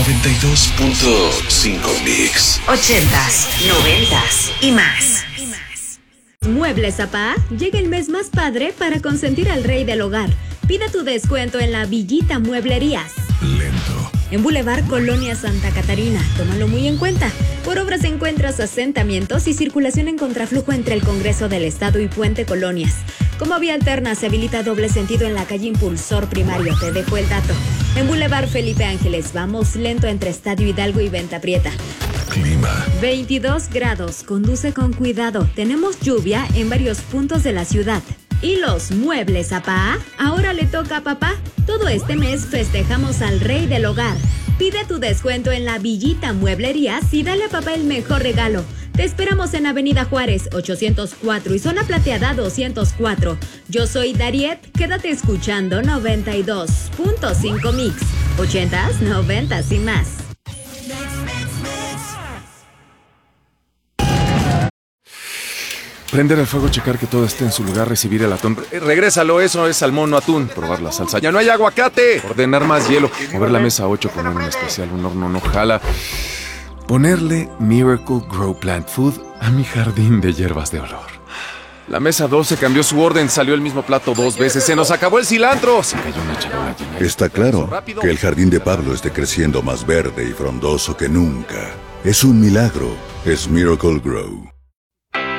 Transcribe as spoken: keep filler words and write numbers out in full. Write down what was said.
noventa y dos punto cinco Mix. Ochentas, noventas y más. Muebles Zapá, llega el mes más padre para consentir al rey del hogar. Pide tu descuento en la Villita Mueblerías. Lento. En Boulevard Colonia Santa Catarina, tómalo muy en cuenta. Por obras encuentras asentamientos y circulación en contraflujo entre el Congreso del Estado y Puente Colonias. Como vía alterna se habilita doble sentido en la calle Impulsor Primario, te dejo el dato. En Boulevard Felipe Ángeles, vamos lento entre Estadio Hidalgo y Venta Prieta. Clima. veintidós grados, conduce con cuidado. Tenemos lluvia en varios puntos de la ciudad. ¿Y los muebles, papá? Ahora le toca a papá. Todo este mes festejamos al rey del hogar. Pide tu descuento en la Villita Mueblerías y dale a papá el mejor regalo. Te esperamos en Avenida Juárez ochocientos cuatro y Zona Plateada doscientos cuatro. Yo soy Dariet, quédate escuchando noventa y dos punto cinco Mix. Ochentas, noventas y más. Prender el fuego, checar que todo esté en su lugar, recibir el atún. Eh, regrésalo, eso es salmón, no atún. Probar la salsa. ¡Ya no hay aguacate! Ordenar más hielo. Mover la mesa ocho, poner un especial, un horno no jala. Ponerle Miracle Grow Plant Food a mi jardín de hierbas de olor. La mesa doce cambió su orden, salió el mismo plato dos veces. ¡Se nos acabó el cilantro! Se cayó una charola llena. Está claro que el jardín de Pablo esté creciendo más verde y frondoso que nunca. Es un milagro. Es Miracle Grow.